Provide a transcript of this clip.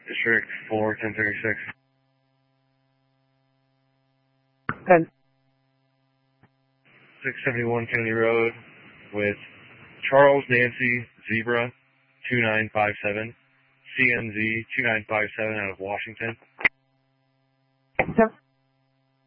District 4, 1036. 10. 671 Kennedy Road with Charles Nancy Zebra 2957, CNZ 2957 out of Washington.